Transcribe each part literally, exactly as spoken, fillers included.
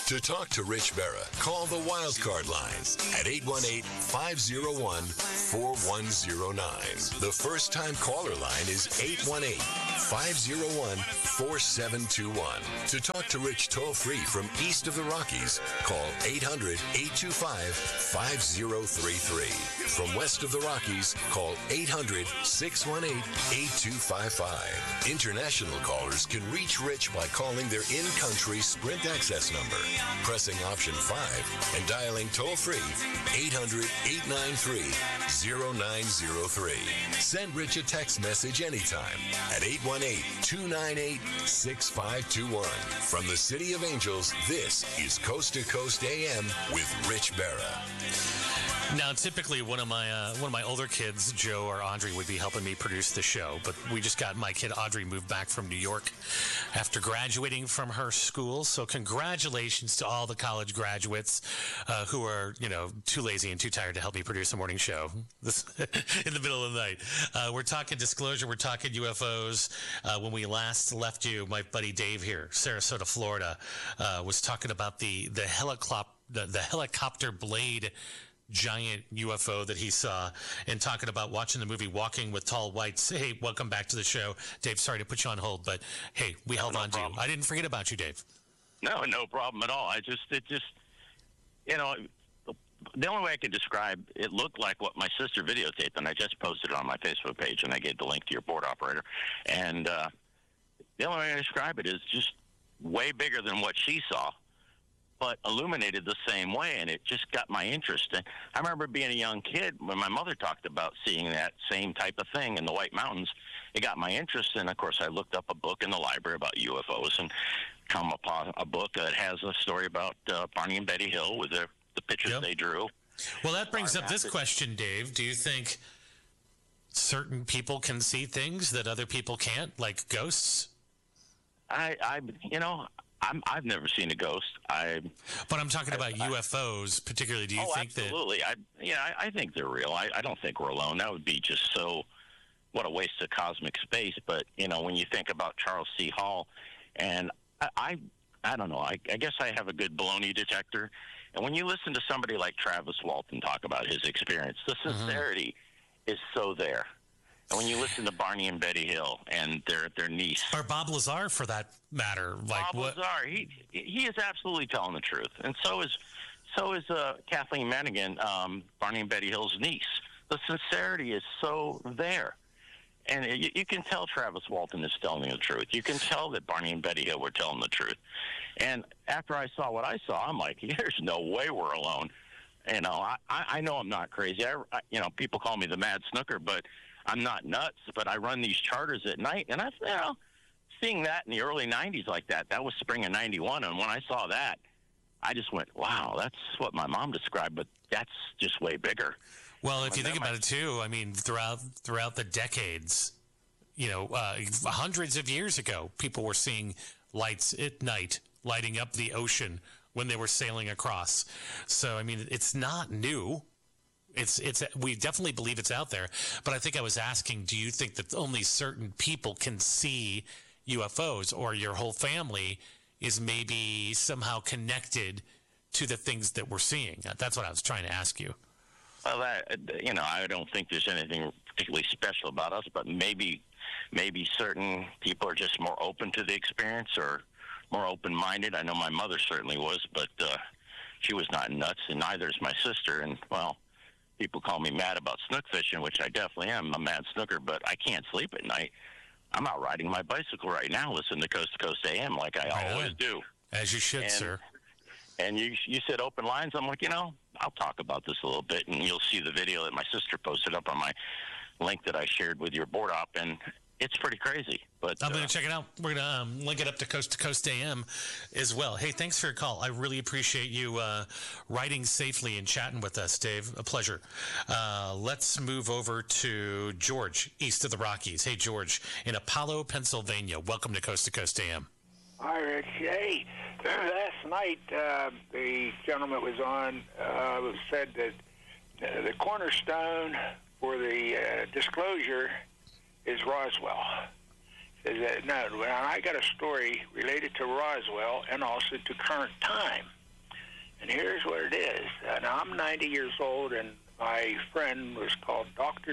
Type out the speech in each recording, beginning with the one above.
To talk to Rich Berra, call the Wildcard lines at eight one eight, five oh one, four one oh nine. The first-time caller line is eight one eight, five oh one, four seven two one. To talk to Rich toll-free from east of the Rockies, call eight hundred, eight two five, five oh three three. From west of the Rockies, call eight hundred, six one eight, eight two five five. International callers can reach Rich by calling their in-country Sprint access number, pressing option five, and dialing toll-free eight hundred, eight nine three, oh nine oh three. Send Rich a text message anytime at eight one eight, two nine eight, six five two one. From the City of Angels, this is Coast to Coast A M with Rich Berra. Now, typically, one of my uh, one of my older kids, Joe or Audrey, would be helping me produce the show. But we just got my kid Audrey moved back from New York after graduating from her school. So congratulations to all the college graduates uh, who are, you know, too lazy and too tired to help me produce a morning show this, in the middle of the night. Uh, we're talking disclosure. We're talking U F Os. Uh, when we last left you, my buddy Dave here, Sarasota, Florida, uh, was talking about the the helicopter the, the helicopter blade giant U F O that he saw, and talking about watching the movie Walking with Tall Whites. Hey, welcome back to the show. Dave, sorry to put you on hold, but hey, we held no on problem. to you. I didn't forget about you, Dave. No, no problem at all. I just, it just, you know, the only way I could describe it looked like what my sister videotaped, and I just posted it on my Facebook page, and I gave the link to your board operator. And uh, the only way I describe it is just way bigger than what she saw, but illuminated the same way, and it just got my interest. And I remember being a young kid when my mother talked about seeing that same type of thing in the White Mountains. It got my interest, and of course I looked up a book in the library about U F Os and come upon a book that has a story about uh, Barney and Betty Hill with the, the pictures Yep. they drew. Well, that brings up this question, Dave. Do you think certain people can see things that other people can't, like ghosts? I, I you know... I'm, I've never seen a ghost. I, but I'm talking about I, U F Os particularly. Do you oh, think absolutely. that? I, yeah, I, I think they're real. I, I don't think we're alone. That would be just so, what a waste of cosmic space. But, you know, when you think about Charles C. Hall, and I, I, I don't know, I, I guess I have a good baloney detector. And when you listen to somebody like Travis Walton talk about his experience, the sincerity mm-hmm. is so there. And when you listen to Barney and Betty Hill and their their niece, or Bob Lazar for that matter, like Bob what? Lazar, he he is absolutely telling the truth, and so is so is uh, Kathleen Manigan, um, Barney and Betty Hill's niece. The sincerity is so there, and you, you can tell Travis Walton is telling the truth. You can tell that Barney and Betty Hill were telling the truth. And after I saw what I saw, I'm like, there's no way we're alone. You know, I I know I'm not crazy. I, I you know, people call me the Mad Snooker, but I'm not nuts, but I run these charters at night, and I, you know, seeing that in the early nineties like that, that was spring of ninety-one, and when I saw that, I just went, wow, that's what my mom described, but that's just way bigger. Well, if and you think about might... it, too, I mean, throughout throughout the decades, you know, uh, hundreds of years ago, people were seeing lights at night lighting up the ocean when they were sailing across. So, I mean, it's not new. It's it's we definitely believe it's out there, but I think I was asking, do you think that only certain people can see U F Os, or your whole family is maybe somehow connected to the things that we're seeing? That's what I was trying to ask you. Well, that, you know, I don't think there's anything particularly special about us, but maybe maybe certain people are just more open to the experience or more open-minded. I know my mother certainly was, but uh, she was not nuts, and neither is my sister, and, well, people call me mad about snook fishing, which I definitely am. I'm a mad snooker, but I can't sleep at night. I'm out riding my bicycle right now, listening to Coast to Coast A M like I right always on. do. As you should, and, sir. And you you said open lines. I'm like, you know, I'll talk about this a little bit, and you'll see the video that my sister posted up on my link that I shared with your board op, and it's pretty crazy. But I'm uh, going to check it out. We're going to um, link it up to Coast to Coast A M as well. Hey, thanks for your call. I really appreciate you uh, riding safely and chatting with us, Dave. A pleasure. Uh, let's move over to George, east of the Rockies. Hey, George, in Apollo, Pennsylvania. Welcome to Coast to Coast A M. Hi, Rich. Hey, last night uh, the gentleman was on uh, said that uh, the cornerstone for the uh, disclosure is Roswell. Says that, no, and I got a story related to Roswell and also to current time. And here's what it is. Uh, now, I'm ninety years old, and my friend was called Doctor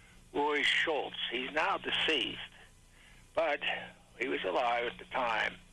Roy Schultz. He's now deceased, but he was alive at the time.